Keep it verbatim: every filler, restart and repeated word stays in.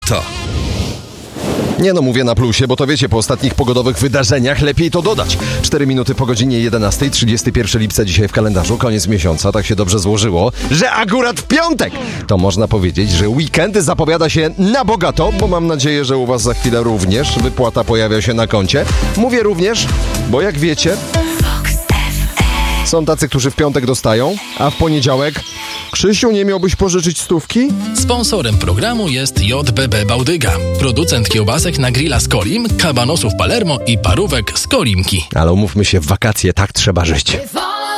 Bogato. Nie no, mówię na plusie, bo to wiecie, po ostatnich pogodowych wydarzeniach lepiej to dodać. Cztery minuty po godzinie jedenastej, trzydziestego pierwszego lipca dzisiaj w kalendarzu, koniec miesiąca, tak się dobrze złożyło, że akurat w piątek! To można powiedzieć, że weekend zapowiada się na bogato, bo mam nadzieję, że u was za chwilę również wypłata pojawia się na koncie. Mówię również, bo jak wiecie, są tacy, którzy w piątek dostają, a w poniedziałek... Krzysiu, nie miałbyś pożyczyć stówki? Sponsorem programu jest J B B Bałdyga, producent kiełbasek na grilla z Kolim, kabanosów Palermo i parówek z Kolimki. Ale umówmy się, w wakacje tak trzeba żyć.